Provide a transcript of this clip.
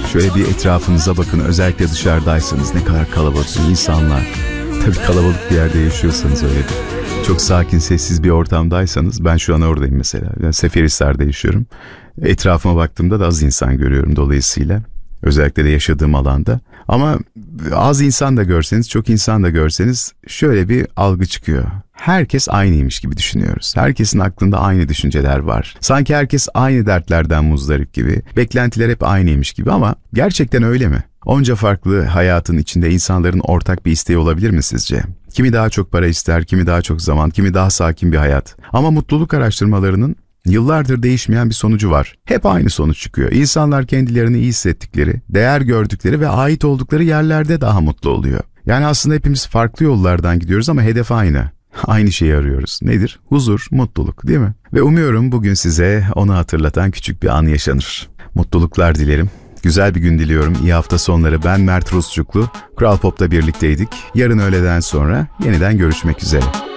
Şöyle bir etrafınıza bakın, özellikle dışarıdaysanız ne kadar kalabalık insanlar. Tabii kalabalık bir yerde yaşıyorsanız öyledir. Çok sakin, sessiz bir ortamdaysanız, ben şu an oradayım mesela. Ben Seferihisar'da yaşıyorum. Etrafıma baktığımda da az insan görüyorum dolayısıyla. Özellikle de yaşadığım alanda. Ama az insan da görseniz, çok insan da görseniz şöyle bir algı çıkıyor. Herkes aynıymış gibi düşünüyoruz. Herkesin aklında aynı düşünceler var. Sanki herkes aynı dertlerden muzdarip gibi. Beklentiler hep aynıymış gibi, ama gerçekten öyle mi? Onca farklı hayatın içinde insanların ortak bir isteği olabilir mi sizce? Kimi daha çok para ister, kimi daha çok zaman, kimi daha sakin bir hayat. Ama mutluluk araştırmalarının yıllardır değişmeyen bir sonucu var. Hep aynı sonuç çıkıyor. İnsanlar kendilerini iyi hissettikleri, değer gördükleri ve ait oldukları yerlerde daha mutlu oluyor. Yani aslında hepimiz farklı yollardan gidiyoruz ama hedef aynı. Aynı şeyi arıyoruz. Nedir? Huzur, mutluluk, değil mi? Ve umuyorum bugün size onu hatırlatan küçük bir an yaşanır. Mutluluklar dilerim. Güzel bir gün diliyorum. İyi hafta sonları. Ben Mert Rusçuklu. Kral Pop'ta birlikteydik. Yarın öğleden sonra yeniden görüşmek üzere.